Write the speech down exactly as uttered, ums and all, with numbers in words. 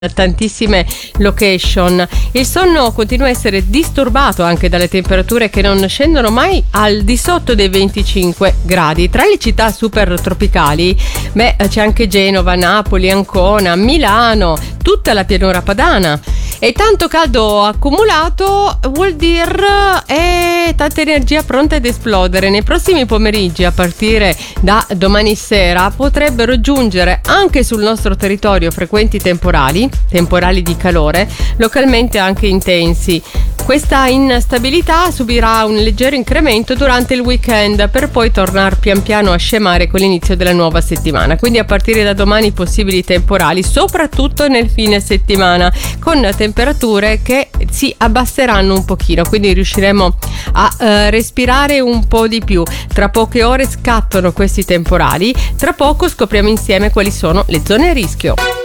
tantissime location. Il sonno continua a essere disturbato anche dalle temperature che non scendono mai al di sotto dei venticinque gradi. Tra le città super tropicali, beh, c'è anche Genova, Napoli, Ancona, Milano, tutta la pianura padana. E tanto caldo accumulato vuol dire eh, tanta energia pronta ad esplodere. Nei prossimi pomeriggi, a partire da domani sera, potrebbero giungere anche sul nostro territorio frequenti temporali, temporali di calore, localmente anche intensi. Questa instabilità subirà un leggero incremento durante il weekend per poi tornare pian piano a scemare con l'inizio della nuova settimana. Quindi a partire da domani possibili temporali, soprattutto nel fine settimana, con temperature che si abbasseranno un pochino, quindi riusciremo a eh, respirare un po' di più. Tra poche ore scattano questi temporali, tra poco scopriamo insieme quali sono le zone a rischio.